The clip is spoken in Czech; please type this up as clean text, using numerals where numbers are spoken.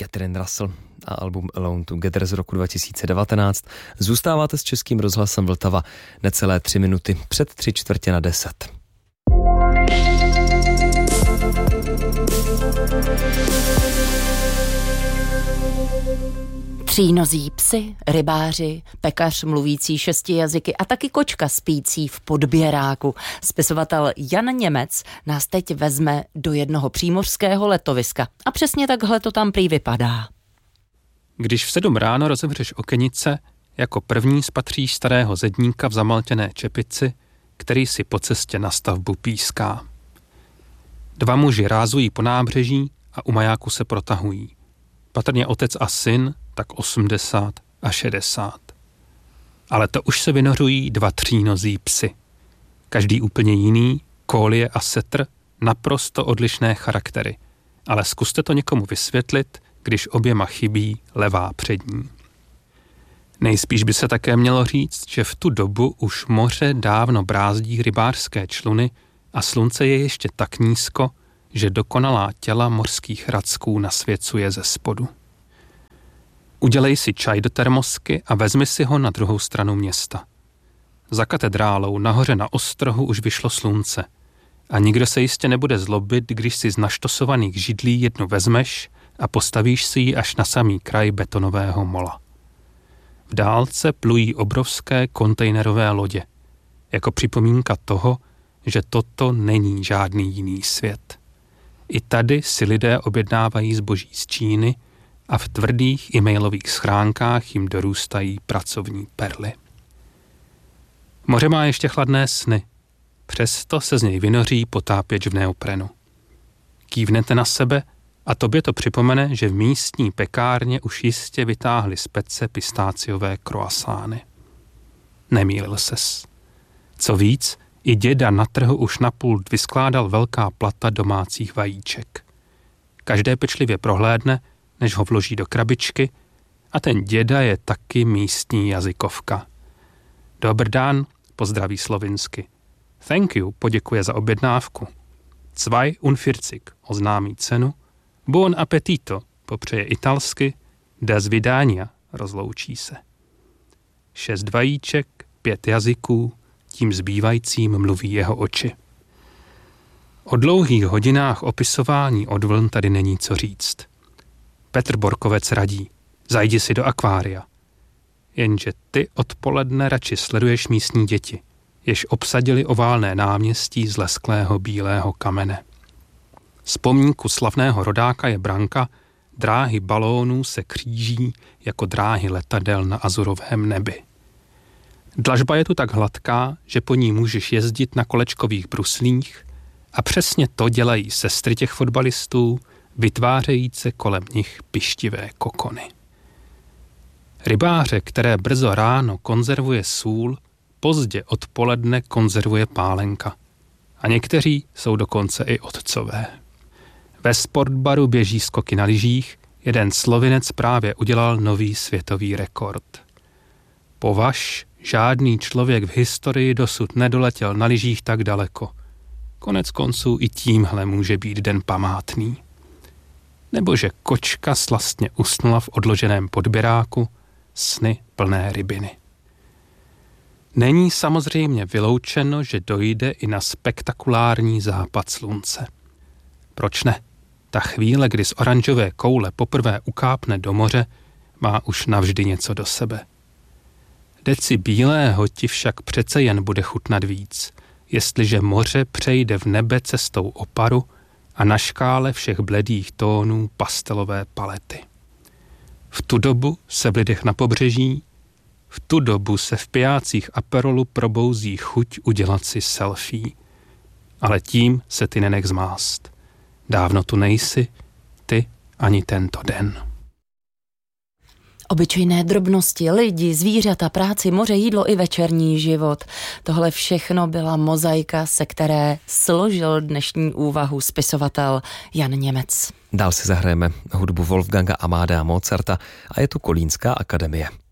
Catherine Russell a album Alone Together z roku 2019. Zůstáváte s Českým rozhlasem Vltava necelé 3 minuty před 9:45. Třínozí psi, rybáři, pekař mluvící 6 jazyky a taky kočka spící v podběráku. Spisovatel Jan Němec nás teď vezme do jednoho přímořského letoviska. A přesně takhle to tam prý vypadá. Když v 7 ráno rozevřeš okenice, jako první spatříš starého zedníka v zamaltěné čepici, který si po cestě na stavbu píská. 2 muži rázují po nábřeží a u majáku se protahují. Patrně otec a syn, tak 80 a 60. Ale to už se vynořují 2 třínozí psy. Každý úplně jiný, kólie a setr, naprosto odlišné charaktery. Ale zkuste to někomu vysvětlit, když oběma chybí levá přední. Nejspíš by se také mělo říct, že v tu dobu už moře dávno brázdí rybářské čluny a slunce je ještě tak nízko, že dokonalá těla mořských racků nasvěcuje ze spodu. Udělej si čaj do termosky a vezmi si ho na druhou stranu města. Za katedrálou nahoře na ostrohu už vyšlo slunce a nikdo se jistě nebude zlobit, když si z naštosovaných židlí jednu vezmeš a postavíš si ji až na samý kraj betonového mola. V dálce plují obrovské kontejnerové lodě, jako připomínka toho, že toto není žádný jiný svět. I tady si lidé objednávají zboží z Číny a v tvrdých e-mailových schránkách jim dorůstají pracovní perly. Moře má ještě chladné sny, přesto se z něj vynoří potápěč v neoprenu. Kývnete na sebe a tobě to připomene, že v místní pekárně už jistě vytáhli z pece pistáciové croissány. Nemýlil ses. Co víc, i děda na trhu už na pult vyskládal velká plata domácích vajíček. Každé pečlivě prohlédne, než ho vloží do krabičky, a ten děda je taky místní jazykovka. Dobr dan, pozdraví slovinsky. Thank you, poděkuje za objednávku. 2,40 oznámí cenu. Buon appetito, popřeje italsky. Das vidania, rozloučí se. 6 vajíček, 5 jazyků, tím zbývajícím mluví jeho oči. O dlouhých hodinách opisování od vln tady není co říct. Petr Borkovec radí, zajdi si do akvária. Jenže ty odpoledne radši sleduješ místní děti, jež obsadili oválné náměstí z lesklého bílého kamene. Z pomníku slavného rodáka je branka, dráhy balónů se kříží jako dráhy letadel na azurovém nebi. Dlažba je tu tak hladká, že po ní můžeš jezdit na kolečkových bruslích a přesně to dělají sestry těch fotbalistů, vytvářejíce kolem nich pyštivé kokony. Rybáře, které brzo ráno konzervuje sůl, pozdě odpoledne konzervuje pálenka. A někteří jsou dokonce i otcové. Ve sportbaru běží skoky na lyžích, jeden Slovinec právě udělal nový světový rekord. Považ, žádný člověk v historii dosud nedoletěl na lyžích tak daleko. Konec konců i tímhle může být den památný. Nebo že kočka slastně usnula v odloženém podběráku, sny plné rybiny. Není samozřejmě vyloučeno, že dojde i na spektakulární západ slunce. Proč ne? Ta chvíle, kdy z oranžové koule poprvé ukápne do moře, má už navždy něco do sebe. Deci bílého ti však přece jen bude chutnat víc, jestliže moře přejde v nebe cestou oparu a na škále všech bledých tónů pastelové palety. V tu dobu se v lidech na pobřeží, v tu dobu se v pijácích Aperolu probouzí chuť udělat si selfie. Ale tím se ty nenech zmást. Dávno tu nejsi, ty ani tento den. Obyčejné drobnosti, lidi, zvířata, práci, moře, jídlo i večerní život. Tohle všechno byla mozaika, se které složil dnešní úvahu spisovatel Jan Němec. Dál si zahrajeme hudbu Wolfganga Amadea Mozarta a je tu Kolínská akademie.